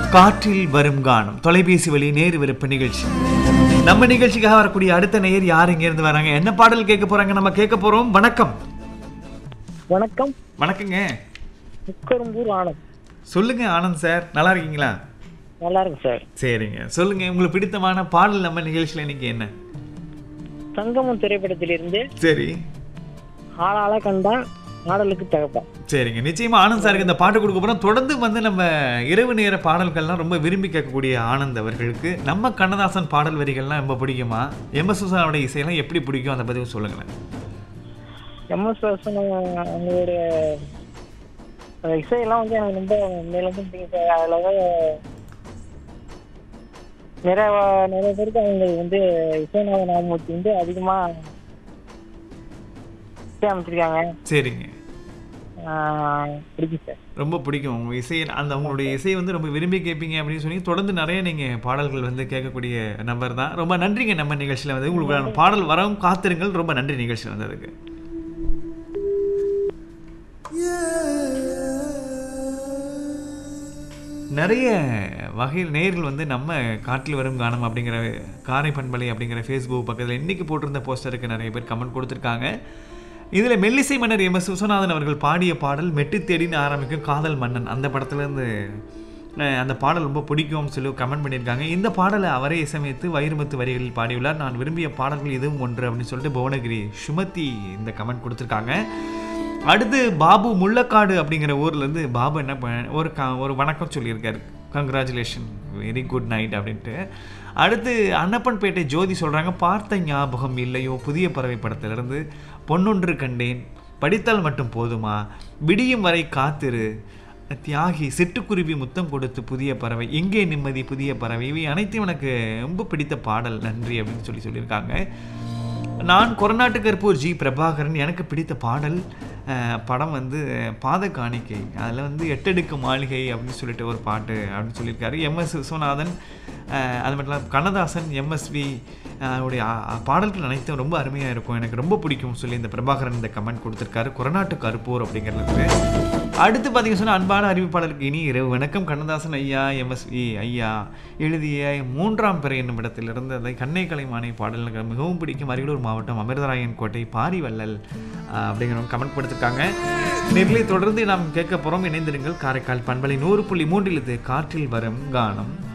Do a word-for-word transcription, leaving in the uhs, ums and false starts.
காற்றில் வரும் கானம் தொலைபேசி வழி நேரு விருப்ப நிகழ்ச்சி. நம்ம நிகழ்ச்சிக்காக வரக்கூடிய அடுத்த நேயர் யார் இங்க இருந்து வராங்க, என்ன பாடல் கேட்க போறாங்க நம்ம கேட்க போறோம். வணக்கம். வணக்கம். வணக்கங்க. முக்கரும்பூர் ஆனந்த். சொல்லுங்க ஆனந்த் சார், நல்லா இருக்கீங்களா? நல்லா இருக்கு சார். சரிங்க, சொல்லுங்க உங்களுக்கு பிடித்தமான பாடல் நம்ம நிகழ்ச்சியில இன்னைக்கு என்ன? சங்கமம் திரைப்படத்திலிருந்து சரி, ஆளாள கண்டா பாடலுக்கு தகப்பா. சரிங்க, நிச்சயமா ஆனந்த் சாருக்கு இந்த பாட்டு கொடுக்க போறோம். தொடர்ந்து வந்து நம்ம இரவு நேர பாடல்கள்லாம் ரொம்ப விரும்பி கேட்கக்கூடிய ஆனந்த் அவர்களுக்கு நம்ம கண்ணதாசன் பாடல் வரிகள்லாம் ரொம்ப பிடிக்குமா, எம் எஸ் சுசானோட இசையெல்லாம் எப்படி பிடிக்கும், அதை பத்தி சொல்லுங்களேன். எம் எஸ் அவங்களுடைய இசையெல்லாம் வந்து எனக்கு ரொம்ப மேலும் பிடிக்கும் சார். அதில் நிறைய நிறைய பேருக்கு அவங்க வந்து இசைநாத நாமூர்த்தி வந்து அதிகமாக அமைச்சிருக்காங்க. சரிங்க, பிடிக்கும் சார், ரொம்ப பிடிக்கும் உங்க இசை. அந்த அவங்களுடைய இசையை வந்து ரொம்ப விரும்பி கேட்பீங்க அப்படின்னு சொல்லி தொடர்ந்து நிறைய நீங்க பாடல்கள் வந்து கேட்கக்கூடிய நம்பர் தான். ரொம்ப நன்றிங்க. நம்ம நிகழ்ச்சியில வந்து உங்களுக்கு பாடல் வரவும் காத்திருங்கள். ரொம்ப நன்றி நிகழ்ச்சியில் வந்ததுக்கு. நிறைய வகையில் நேயர்கள் வந்து நம்ம காற்றில் வரும் கானம் அப்படிங்கிற காரை பண்பலை அப்படிங்கிற ஃபேஸ்புக் பக்கத்தில் இன்றைக்கி போட்டிருந்த போஸ்டருக்கு நிறைய பேர் கமெண்ட் கொடுத்துருக்காங்க. இதில் மெல்லிசை மன்னர் எம் எஸ் விஸ்வநாதன் அவர்கள் பாடிய பாடல் மெட்டு தேடின்னு ஆரம்பிக்கும் காதல் மன்னன் அந்த படத்துலேருந்து அந்த பாடல் ரொம்ப பிடிக்கும்னு சொல்லி கமெண்ட் பண்ணியிருக்காங்க. இந்த பாடலை அவரே இசையமைத்து வைரமுத்து வரிகளில் பாடியுள்ளார். நான் விரும்பிய பாடல்கள் இதுவும் ஒன்று அப்படின்னு சொல்லிட்டு புவனகிரி சுமதி இந்த கமெண்ட் கொடுத்துருக்காங்க. அடுத்து பாபு முள்ளக்காடு அப்படிங்கிற ஊர்லேருந்து பாபு என்ன பண்ண ஒரு க ஒரு வணக்கம் சொல்லியிருக்காரு. கங்க்ராச்சுலேஷன், வெரி குட் நைட் அப்படின்ட்டு. அடுத்து அன்னப்பன்பேட்டை ஜோதி சொல்கிறாங்க, பார்த்த ஞாபகம் இல்லையோ புதிய பறவை படத்திலிருந்து பொன்னொன்று கண்டேன், படித்தால் மட்டும் போதுமா, விடியும் வரை காத்திரு, தியாகி, சிட்டுக்குருவி முத்தம் கொடுத்து, புதிய பறவை, எங்கே நிம்மதி, புதிய பறவை, இவை அனைத்தையும் எனக்கு ரொம்ப பிடித்த பாடல், நன்றி அப்படின்னு சொல்லி சொல்லியிருக்காங்க. நான் கொரநாட்டு கற்பூர் ஜி பிரபாகரன், எனக்கு பிடித்த பாடல் படம் வந்து பாத காணிக்கை, அதில் வந்து எட்டடுக்கு மாளிகை அப்படின்னு சொல்லிட்டு ஒரு பாட்டு அப்படின்னு சொல்லியிருக்காரு. எம் எஸ் விஸ்வநாதன், அது மட்டும் இல்லாமல் கண்ணதாசன், எம்எஸ்வி உடைய பாடல்கள் அனைத்தும் ரொம்ப அருமையாக இருக்கும், எனக்கு ரொம்ப பிடிக்கும்னு சொல்லி இந்த பிரபாகரன் இந்த கமெண்ட் கொடுத்துருக்காரு. கொரநாட்டு கற்பூர் அப்படிங்கிறது. அடுத்து பார்த்தீங்கன்னு சொன்னால் அன்பான அறிவிப்பாளருக்கு இனி இரவு வணக்கம். கண்ணதாசன் ஐயா, எம்எஸ்வி ஐயா எழுதிய மூன்றாம் பிறை என்னும் இடத்திலிருந்து அதை கண்ணை கலைமானை பாடல்கள் மிகவும் பிடிக்கும். அரியலூர் மாவட்டம் அமிர்தராயன் கோட்டை பாரிவள்ளல் அப்படிங்கிறவங்க கமெண்ட் கொடுத்துருக்காங்க. நேர்களை தொடர்ந்து நாம் கேட்க போகிறோம். இணைந்திருங்கள். காரைக்கால் பண்பலை நூறு புள்ளி மூன்றில் இது காற்றில் வரும் கானம்.